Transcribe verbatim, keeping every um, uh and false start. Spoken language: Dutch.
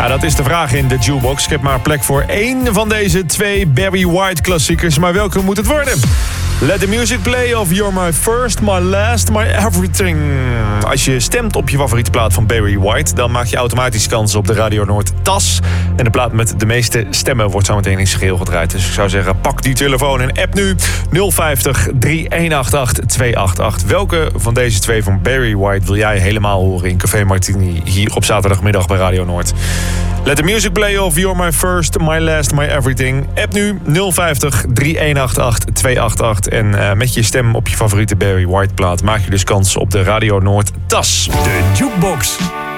Ja, dat is de vraag in de Jukebox. Ik heb maar plek voor één van deze twee Barry White klassiekers. Maar welke moet het worden? Let the music play of You're My First, My Last, My Everything. Als je stemt op je favoriete plaat van Barry White, dan maak je automatisch kans op de Radio Noord tas. En de plaat met de meeste stemmen wordt zo meteen in zijn geheel gedraaid. Dus ik zou zeggen, pak die telefoon en app nu nul vijftig, drie een acht acht, twee acht acht. Welke van deze twee van Barry White wil jij helemaal horen in Café Martini hier op zaterdagmiddag bij Radio Noord? Let the music play of You're My First, My Last, My Everything. App nu nul vijftig, drie een acht acht, twee acht acht. En uh, met je stem op je favoriete Barry White plaat maak je dus kans op de Radio Noord tas. De Jukebox.